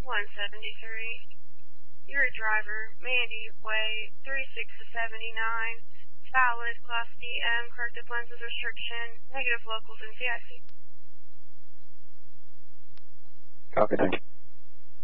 173. Your driver, Mandy Way, 36 to 79. Valid, Class DM, corrective lenses restriction, negative locals in CIC. Copy, thank you.